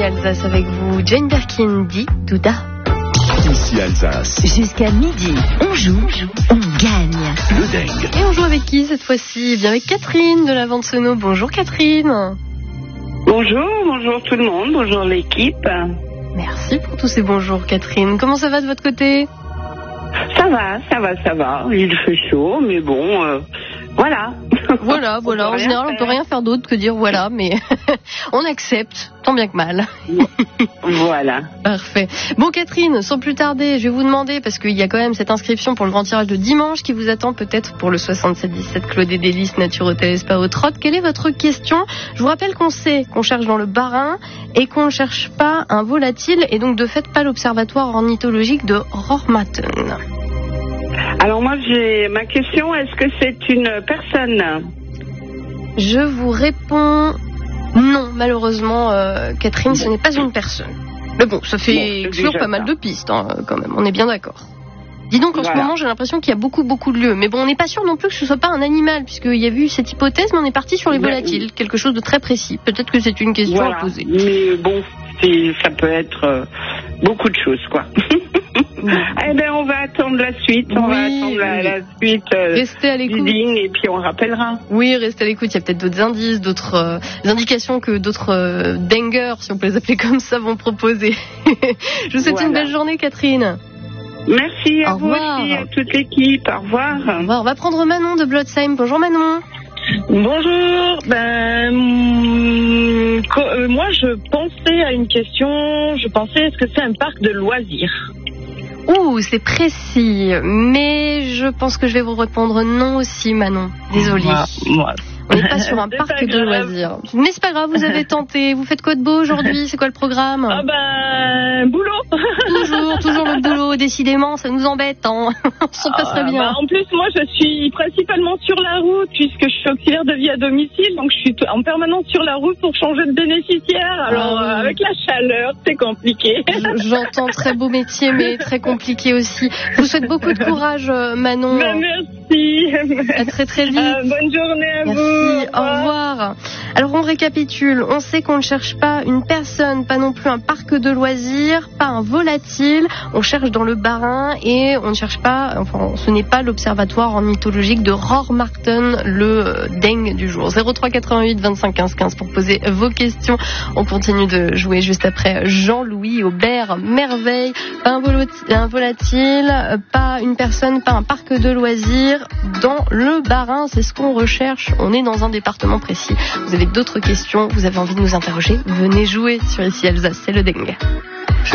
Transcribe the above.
Ici Alsace avec vous, Jane Birkin dit Douda. Ici Alsace. Jusqu'à midi, on joue, on gagne. Le dingue. Et on joue avec qui cette fois-ci? Bien avec Catherine de la Vente-Senot. Bonjour Catherine. Bonjour tout le monde, bonjour l'équipe. Merci pour tous ces bonjours Catherine. Comment ça va de votre côté? Ça va. Il fait chaud, mais bon, voilà. Voilà. En général, on peut rien faire d'autre que dire voilà, mais on accepte, tant bien que mal. Voilà. Parfait. Bon Catherine, sans plus tarder, je vais vous demander, parce qu'il y a quand même cette inscription pour le grand tirage de dimanche qui vous attend peut-être pour le 77-17 Claude et Délices Nature Hôtel Spa au Trot. Quelle est votre question? Je vous rappelle qu'on sait qu'on cherche dans le Bas-Rhin et qu'on ne cherche pas un volatile et donc de fait pas l'observatoire ornithologique de Rormatten. Alors moi j'ai ma question, est-ce que c'est une personne? Je vous réponds non, malheureusement Catherine, ce n'est pas une personne. Mais bon, ça fait exclure pas mal de pistes quand même, on est bien d'accord. Dis donc en ce moment j'ai l'impression qu'il y a beaucoup de lieux, mais bon on n'est pas sûr non plus que ce soit pas un animal, puisqu'il y a eu cette hypothèse, mais on est parti sur les volatiles, quelque chose de très précis. Peut-être que c'est une question à poser. Mais bon, ça peut être beaucoup de choses quoi. Eh bien, on va attendre la suite. On va attendre la suite restez à l'écoute. Et puis on rappellera. Oui, restez à l'écoute. Il y a peut-être d'autres indices, d'autres indications que d'autres dingers, si on peut les appeler comme ça, vont proposer. Je vous souhaite une belle journée, Catherine. Merci à vous aussi, à toute l'équipe. Au revoir. Au revoir. On va prendre Manon de Blotzheim. Bonjour Manon. Bonjour. Moi, je pensais à une question. Je pensais, est-ce que c'est un parc de loisirs? C'est précis, mais je pense que je vais vous répondre non aussi, Manon. Désolée. On n'est pas sur un parc de loisirs. Mais c'est pas grave, vous avez tenté. Vous faites quoi de beau aujourd'hui? C'est quoi le programme? Boulot. Toujours le boulot, décidément, ça nous embête. On s'en passerait bien. En plus, moi, je suis principalement sur la route, puisque je suis auxiliaire de vie à domicile, donc je suis en permanence sur la route pour changer de bénéficiaire. Alors, avec la chaleur, c'est compliqué. J'entends, très beau métier, mais très compliqué aussi. Je vous souhaite beaucoup de courage, Manon. Merci. À très vite. Bonne journée à vous. Au revoir. Alors on récapitule, on sait qu'on ne cherche pas une personne, pas non plus un parc de loisirs, pas un volatile, on cherche dans le Bas-Rhin et on ne cherche pas, ce n'est pas l'observatoire ornithologique de Rormatten, le dingue du jour. 03 88 25 15 15 pour poser vos questions. On continue de jouer juste après Jean-Louis Aubert, merveille, pas un volatile, pas une personne, pas un parc de loisirs dans le Bas-Rhin, c'est ce qu'on recherche. On est dans un département précis. Vous avez d'autres questions, vous avez envie de nous interroger, venez jouer sur Ici Alsace, c'est le dingue.